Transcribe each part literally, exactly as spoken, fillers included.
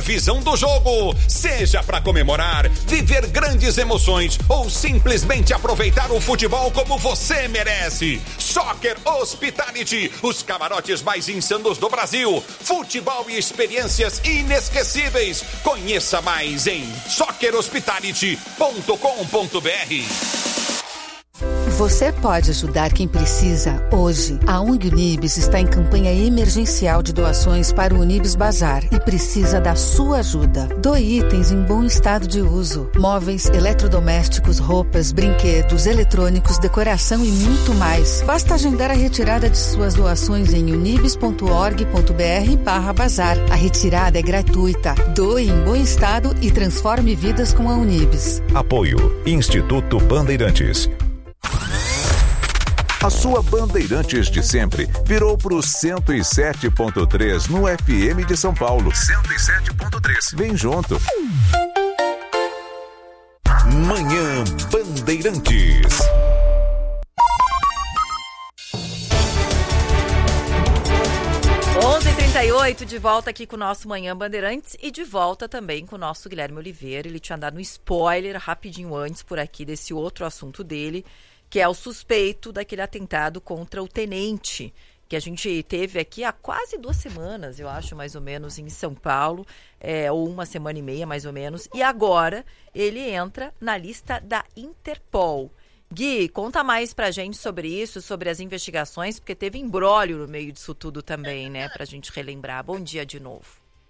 visão do jogo. Seja para comemorar, viver grandes emoções ou simplesmente aproveitar o futebol como você merece. Soccer Hospitality, os camarotes mais insanos do Brasil. Futebol e experiências inesquecíveis. Conheça mais em soccer hospitality ponto com ponto b r. Você pode ajudar quem precisa hoje. A O N G Unibis está em campanha emergencial de doações para o Unibis Bazar e precisa da sua ajuda. Doe itens em bom estado de uso. Móveis, eletrodomésticos, roupas, brinquedos, eletrônicos, decoração e muito mais. Basta agendar a retirada de suas doações em unibis ponto org ponto b r barra bazar. A retirada é gratuita. Doe em bom estado e transforme vidas com a Unibis. Apoio Instituto Bandeirantes. A sua Bandeirantes de sempre virou pro cento e sete ponto três no F M de São Paulo. cento e sete ponto três. Vem junto. Manhã Bandeirantes. onze e trinta e oito, de volta aqui com o nosso Manhã Bandeirantes e de volta também com o nosso Guilherme Oliveira. Ele tinha dado um spoiler rapidinho antes por aqui desse outro assunto dele, que é o suspeito daquele atentado contra o tenente, que a gente teve aqui há quase duas semanas, eu acho, mais ou menos, em São Paulo, é, ou uma semana e meia, mais ou menos, e agora ele entra na lista da Interpol. Gui, conta mais pra gente sobre isso, sobre as investigações, porque teve imbróglio no meio disso tudo também, né, pra gente relembrar. Bom dia de novo.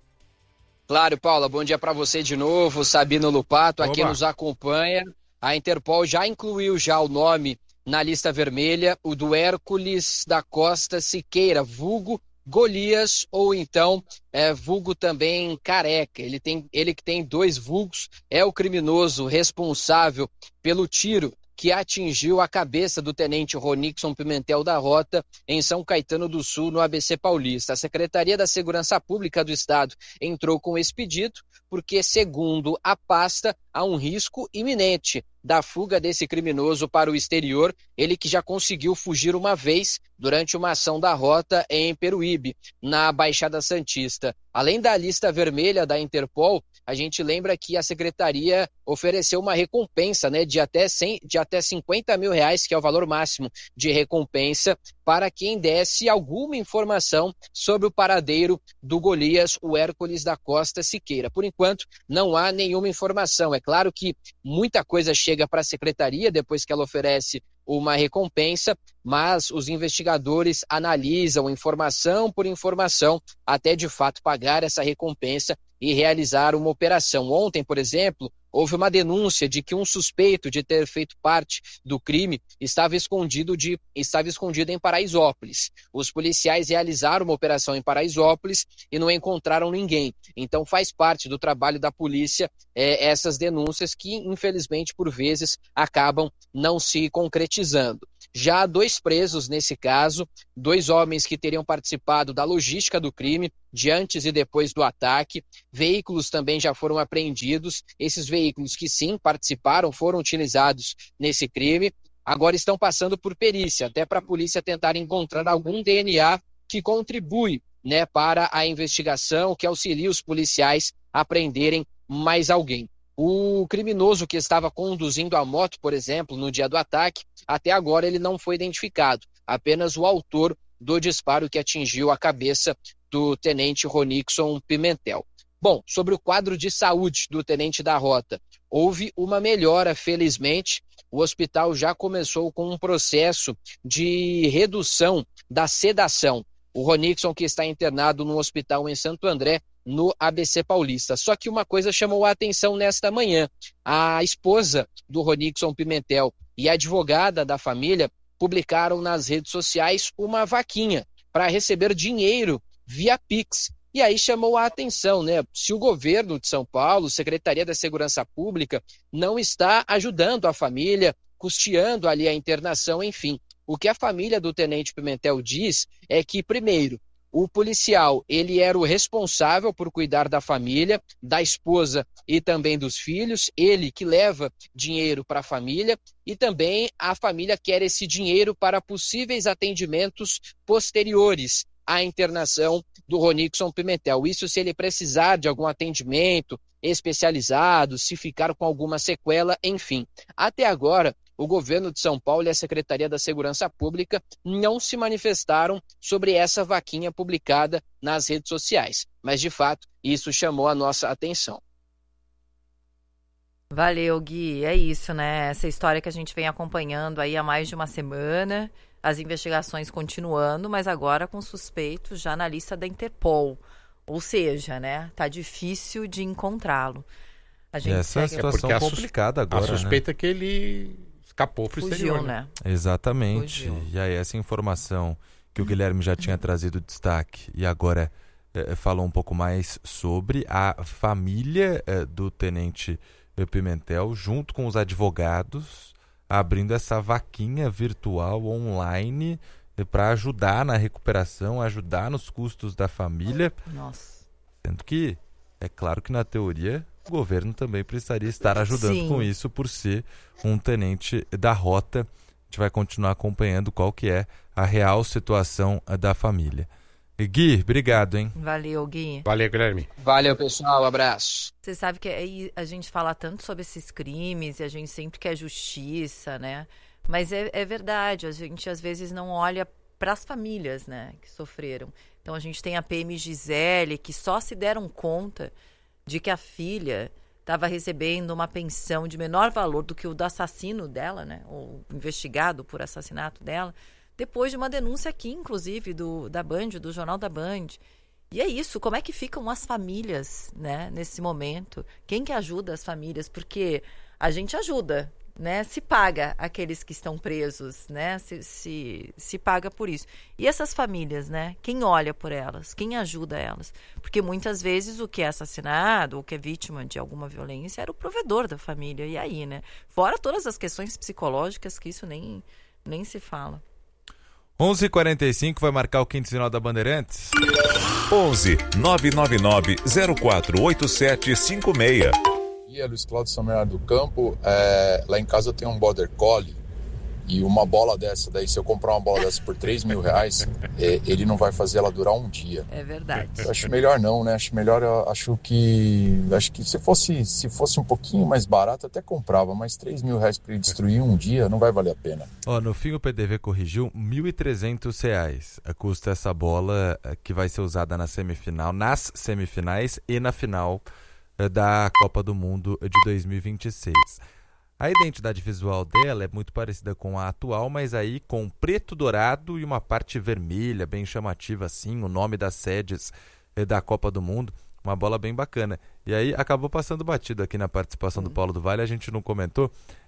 Claro, Paula, bom dia pra você de novo, Sabino Lupato, Oba. aqui nos acompanha. A Interpol já incluiu já o nome na lista vermelha, o do Hércules da Costa Siqueira, vulgo Golias, ou então é, vulgo também Careca. Ele, tem, ele que tem dois vulgos, é o criminoso responsável pelo tiro que atingiu a cabeça do tenente Ronixon Pimentel da Rota em São Caetano do Sul, no A B C Paulista. A Secretaria da Segurança Pública do Estado entrou com esse pedido porque, segundo a pasta, há um risco iminente da fuga desse criminoso para o exterior, ele que já conseguiu fugir uma vez durante uma ação da Rota em Peruíbe, na Baixada Santista. Além da lista vermelha da Interpol, a gente lembra que a Secretaria ofereceu uma recompensa, né, de até cem, de até cinquenta mil reais, que é o valor máximo de recompensa, para quem desse alguma informação sobre o paradeiro do Golias, o Hércules da Costa Siqueira. Por enquanto, não há nenhuma informação. É claro que muita coisa chega para a Secretaria depois que ela oferece uma recompensa, mas os investigadores analisam informação por informação até de fato pagar essa recompensa e realizar uma operação. Ontem, por exemplo, houve uma denúncia de que um suspeito de ter feito parte do crime estava escondido, de, estava escondido em Paraisópolis. Os policiais realizaram uma operação em Paraisópolis e não encontraram ninguém. Então faz parte do trabalho da polícia é, essas denúncias que, infelizmente, por vezes, acabam não se concretizando. Já há dois presos nesse caso, dois homens que teriam participado da logística do crime, de antes e depois do ataque. Veículos também já foram apreendidos. Esses veículos que sim participaram, foram utilizados nesse crime, agora estão passando por perícia, até para a polícia tentar encontrar algum D N A que contribui, né, para a investigação, que auxilie os policiais a prenderem mais alguém. O criminoso que estava conduzindo a moto, por exemplo, no dia do ataque, até agora ele não foi identificado. Apenas o autor do disparo que atingiu a cabeça do tenente Ronixon Pimentel. Bom, sobre o quadro de saúde do tenente da Rota, houve uma melhora, felizmente. O hospital já começou com um processo de redução da sedação. O Ronixon, que está internado no hospital em Santo André, no A B C Paulista. Só que uma coisa chamou a atenção nesta manhã. A esposa do Ronixon Pimentel e a advogada da família publicaram nas redes sociais uma vaquinha para receber dinheiro via Pix. E aí chamou a atenção, né? Se o governo de São Paulo, Secretaria da Segurança Pública, não está ajudando a família, custeando ali a internação, enfim. O que a família do tenente Pimentel diz é que, primeiro, o policial, ele era o responsável por cuidar da família, da esposa e também dos filhos, ele que leva dinheiro para a família, e também a família quer esse dinheiro para possíveis atendimentos posteriores, a internação do Ronixon Pimentel. Isso se ele precisar de algum atendimento especializado, se ficar com alguma sequela, enfim. Até agora, o governo de São Paulo e a Secretaria da Segurança Pública não se manifestaram sobre essa vaquinha publicada nas redes sociais. Mas, de fato, isso chamou a nossa atenção. Valeu, Gui. É isso, né? Essa história que a gente vem acompanhando aí há mais de uma semana, as investigações continuando, mas agora com suspeitos já na lista da Interpol. Ou seja, né? Tá difícil de encontrá-lo. A gente essa é a situação é complicada a agora, A suspeita né? é que ele escapou pro Fugiu, exterior, né? Exatamente. Fugiu. E aí essa informação que o Guilherme já tinha trazido destaque e agora eh, falou um pouco mais sobre a família eh, do tenente Pimentel, junto com os advogados, abrindo essa vaquinha virtual online para ajudar na recuperação, ajudar nos custos da família. Nossa. Sendo que, é claro que na teoria, o governo também precisaria estar ajudando Sim. com isso por ser um tenente da rota. A gente vai continuar acompanhando qual que é a real situação da família. E Gui, obrigado, hein? Valeu, Gui. Valeu, Guilherme. Valeu, pessoal. Abraço. Você sabe que aí a gente fala tanto sobre esses crimes e a gente sempre quer justiça, né? Mas é, é verdade, a gente às vezes não olha para as famílias, né, que sofreram. Então a gente tem a P M Gisele, que só se deram conta de que a filha estava recebendo uma pensão de menor valor do que o do assassino dela, né, ou investigado por assassinato dela, depois de uma denúncia aqui, inclusive, do, da Band, do Jornal da Band. E é isso, como é que ficam as famílias, né, nesse momento? Quem que ajuda as famílias? Porque a gente ajuda, né? Se paga aqueles que estão presos, né? Se, se, se paga por isso. E essas famílias, né? Quem olha por elas? Quem ajuda elas? Porque muitas vezes o que é assassinado ou que é vítima de alguma violência era o provedor da família. E aí, né? Fora todas as questões psicológicas que isso nem, nem se fala. onze e quarenta e cinco vai marcar o quinto sinal da Bandeirantes. onze nove nove nove zero quatro oito sete cinco seis. É Luiz Cláudio São Bernardo do Campo. É, lá em casa eu tenho um Border Collie e uma bola dessa daí, se eu comprar uma bola dessa por três mil reais, é, ele não vai fazer ela durar um dia. É verdade. Eu acho melhor não, né? Acho melhor, eu acho que acho que se fosse, se fosse um pouquinho mais barato, eu até comprava, mas três mil reais para ele destruir um dia não vai valer a pena. Ó, no fim o P D V corrigiu mil e trezentos reais. Custa essa bola que vai ser usada na semifinal, nas semifinais e na final da Copa do Mundo de dois mil e vinte e seis. A identidade visual dela é muito parecida com a atual, mas aí com preto dourado e uma parte vermelha, bem chamativa assim, o nome das sedes da Copa do Mundo, uma bola bem bacana. E aí acabou passando batido aqui na participação do Paulo do Vale, a gente não comentou.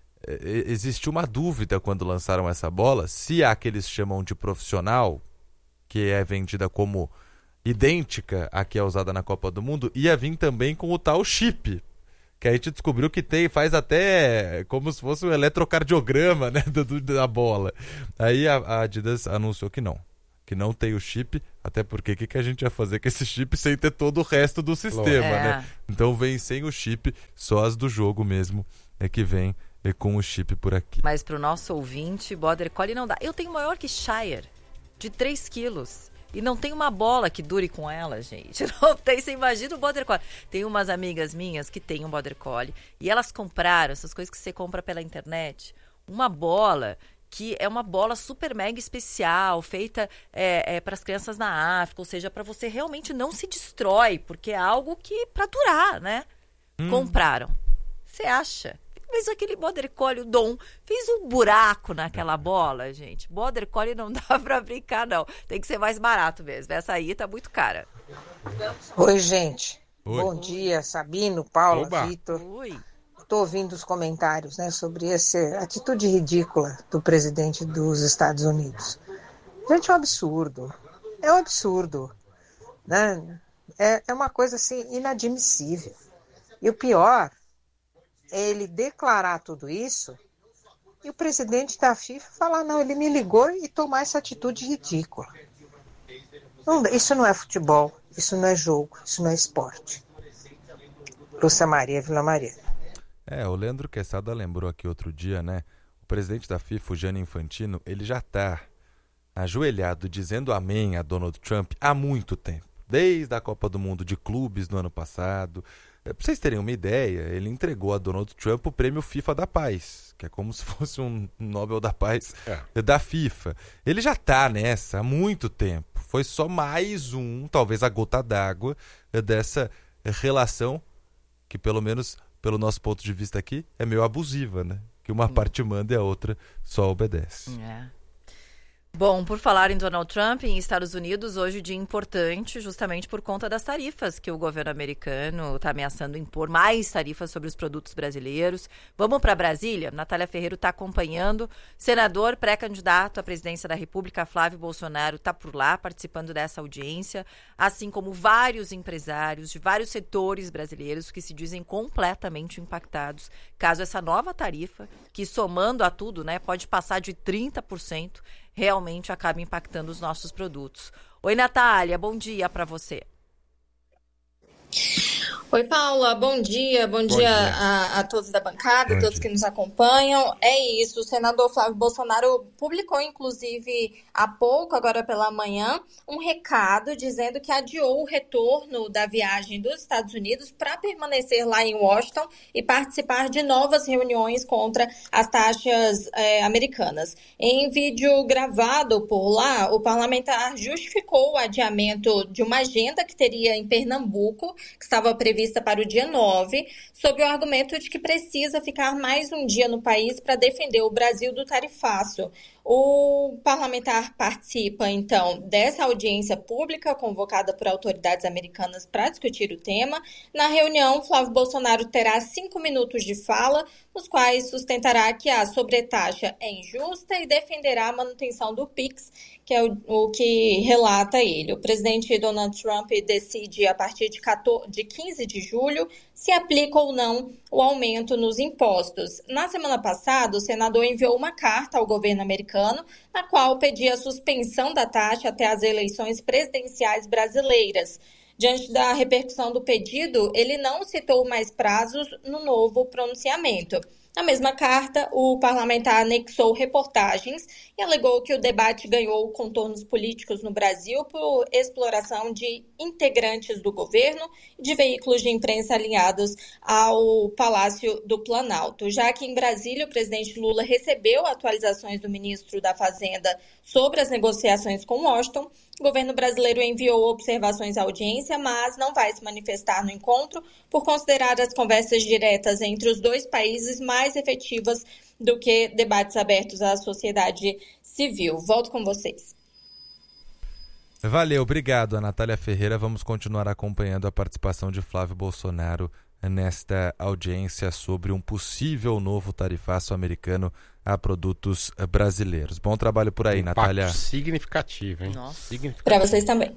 Existiu uma dúvida quando lançaram essa bola, se a que eles chamam de profissional, que é vendida como idêntica à que é usada na Copa do Mundo, ia vir também com o tal chip, que a gente descobriu que tem, faz até como se fosse um eletrocardiograma, né, do, da bola. Aí a, a Adidas anunciou que não, que não tem o chip, até porque o que, que a gente ia fazer com esse chip sem ter todo o resto do sistema, é. né? Então vem sem o chip, só as do jogo mesmo é que vem é com o chip por aqui. Mas pro nosso ouvinte, Border Collie não dá. Eu tenho maior que Shire, de três quilos. E não tem uma bola que dure com ela, gente. Não tem, você imagina o Border Collie. Tem umas amigas minhas que têm um Border Collie. E elas compraram, essas coisas que você compra pela internet, uma bola que é uma bola super mega especial, feita é, é, para as crianças na África. Ou seja, para você realmente não se destrói, porque é algo que para durar, né? Hum. Compraram. Você acha? Fez aquele Border Collie, o Dom, fez um buraco naquela bola, gente. Border Collie não dá pra brincar, não. Tem que ser mais barato mesmo. Essa aí tá muito cara. Oi, gente. Oi. Bom dia, Sabino, Paula, Oba. Vitor. Oi. Estou ouvindo os comentários, né, sobre essa atitude ridícula do presidente dos Estados Unidos. Gente, é um absurdo. É um absurdo. Né? É, é uma coisa, assim, inadmissível. E o pior é ele declarar tudo isso e o presidente da FIFA falar, não, ele me ligou e tomar essa atitude ridícula. Não, isso não é futebol, isso não é jogo, isso não é esporte. Lúcia Maria, Vila Maria. É, o Leandro Quesada lembrou aqui outro dia, né? O presidente da FIFA, o Gianni Infantino, ele já está ajoelhado dizendo amém a Donald Trump há muito tempo, desde a Copa do Mundo de Clubes no ano passado. Para vocês terem uma ideia, ele entregou a Donald Trump o prêmio FIFA da Paz, que é como se fosse um Nobel da Paz é. da FIFA. Ele já está nessa há muito tempo. Foi só mais um, talvez a gota d'água dessa relação que, pelo menos pelo nosso ponto de vista aqui, é meio abusiva, né? Que uma hum. parte manda e a outra só obedece. É. Bom, por falar em Donald Trump, em Estados Unidos, hoje dia importante, justamente por conta das tarifas que o governo americano está ameaçando impor, mais tarifas sobre os produtos brasileiros. Vamos para Brasília? Natália Ferreiro está acompanhando. Senador pré-candidato à presidência da República, Flávio Bolsonaro, está por lá, participando dessa audiência, assim como vários empresários de vários setores brasileiros que se dizem completamente impactados, caso essa nova tarifa, que somando a tudo, né, pode passar de trinta por cento, realmente acaba impactando os nossos produtos. Oi, Natália, bom dia para você. Oi, Paula, bom dia, bom, bom dia, dia. A, a todos da bancada, bom todos dia. Que nos acompanham. É isso, o senador Flávio Bolsonaro publicou, inclusive, há pouco, agora pela manhã, um recado dizendo que adiou o retorno da viagem dos Estados Unidos para permanecer lá em Washington e participar de novas reuniões contra as taxas é, americanas. Em vídeo gravado por lá, o parlamentar justificou o adiamento de uma agenda que teria em Pernambuco, que estava prevista para o dia nove, sob o argumento de que precisa ficar mais um dia no país para defender o Brasil do tarifaço. O parlamentar participa, então, dessa audiência pública convocada por autoridades americanas para discutir o tema. Na reunião, Flávio Bolsonaro terá cinco minutos de fala, nos quais sustentará que a sobretaxa é injusta e defenderá a manutenção do Pix, que é o, o que relata ele. O presidente Donald Trump decide, a partir de, quatorze, de quinze de julho, se aplica ou não o aumento nos impostos. Na semana passada, o senador enviou uma carta ao governo americano, na qual pedia a suspensão da taxa até as eleições presidenciais brasileiras. Diante da repercussão do pedido, ele não citou mais prazos no novo pronunciamento. Na mesma carta, o parlamentar anexou reportagens e alegou que o debate ganhou contornos políticos no Brasil por exploração de integrantes do governo e de veículos de imprensa alinhados ao Palácio do Planalto. Já que em Brasília, o presidente Lula recebeu atualizações do ministro da Fazenda sobre as negociações com Washington, o governo brasileiro enviou observações à audiência, mas não vai se manifestar no encontro por considerar as conversas diretas entre os dois países mais efetivas do que debates abertos à sociedade civil. Volto com vocês. Valeu, obrigado, a Natália Ferreira. Vamos continuar acompanhando a participação de Flávio Bolsonaro nesta audiência sobre um possível novo tarifaço americano a produtos brasileiros. Bom trabalho por aí, Impacto Natália. Significativo, hein? Significativo. Para vocês também.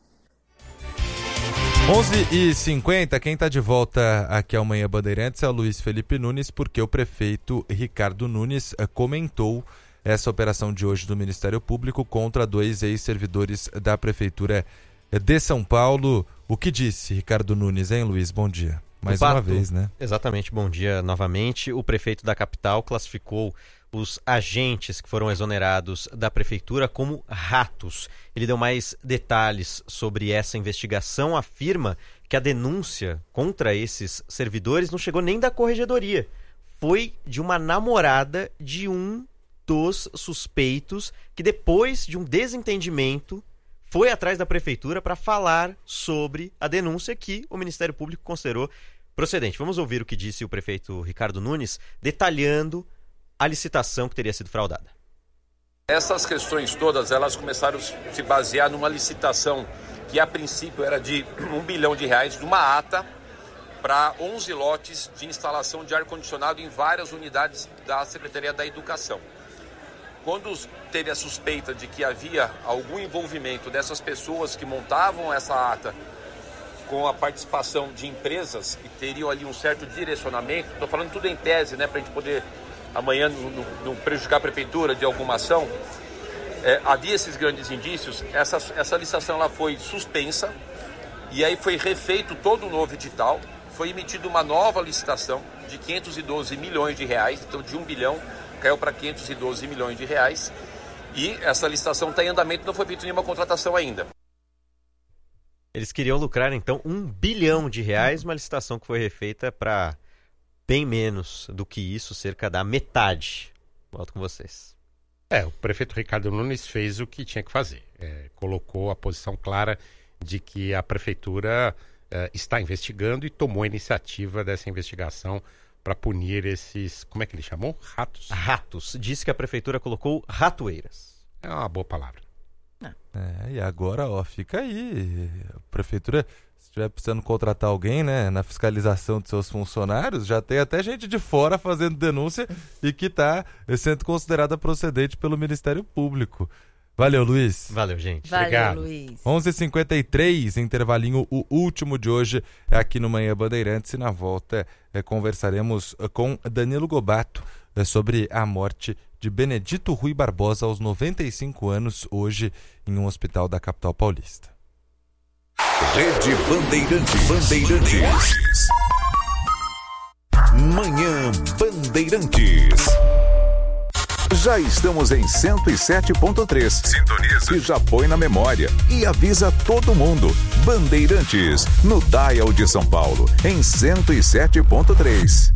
onze e cinquenta, quem está de volta aqui ao Manhã Bandeirantes é o Luiz Felipe Nunes, porque o prefeito Ricardo Nunes comentou essa operação de hoje do Ministério Público contra dois ex-servidores da Prefeitura de São Paulo. O que disse Ricardo Nunes, hein, Luiz? Bom dia. Mais uma vez, né? Exatamente, bom dia novamente. O prefeito da capital classificou os agentes que foram exonerados da prefeitura como ratos. Ele deu mais detalhes sobre essa investigação, afirma que a denúncia contra esses servidores não chegou nem da corregedoria, foi de uma namorada de um dos suspeitos que, depois de um desentendimento, foi atrás da prefeitura para falar sobre a denúncia que o Ministério Público considerou procedente. Vamos ouvir o que disse o prefeito Ricardo Nunes, detalhando a licitação que teria sido fraudada. Essas questões todas, elas começaram a se basear numa licitação que a princípio era de um bilhão de reais, de uma ata para onze lotes de instalação de ar-condicionado em várias unidades da Secretaria da Educação. Quando teve a suspeita de que havia algum envolvimento dessas pessoas que montavam essa ata com a participação de empresas que teriam ali um certo direcionamento, estou falando tudo em tese, né, para a gente poder amanhã não, não prejudicar a prefeitura de alguma ação, é, havia esses grandes indícios, essa, essa licitação ela foi suspensa e aí foi refeito todo um novo edital, foi emitida uma nova licitação de quinhentos e doze milhões de reais, então de um bilhão caiu para quinhentos e doze milhões de reais, e essa licitação está em andamento, não foi feita nenhuma contratação ainda. Eles queriam lucrar, então, um bilhão de reais, uma licitação que foi refeita para bem menos do que isso, cerca da metade. Volto com vocês. É, o prefeito Ricardo Nunes fez o que tinha que fazer. É, colocou a posição clara de que a prefeitura é, está investigando e tomou a iniciativa dessa investigação para punir esses, como é que ele chamou? Ratos? Ratos. Disse que a prefeitura colocou ratoeiras. É uma boa palavra. É, e agora, ó, fica aí. A prefeitura, se estiver precisando contratar alguém, né, na fiscalização de seus funcionários, já tem até gente de fora fazendo denúncia e que está sendo considerada procedente pelo Ministério Público. Valeu, Luiz. Valeu, gente. Valeu, Obrigado. Luiz. onze e cinquenta e três, intervalinho, o último de hoje, é aqui no Manhã Bandeirantes. E na volta é, conversaremos com Danilo Gobato é, sobre a morte de Benedito Rui Barbosa aos noventa e cinco anos, hoje em um hospital da capital paulista. Rede Bandeirantes. Bandeirantes. Manhã Bandeirantes. Já estamos em cento e sete ponto três. Sintoniza. E já põe na memória. E avisa todo mundo. Bandeirantes, no Dial de São Paulo, em cento e sete ponto três.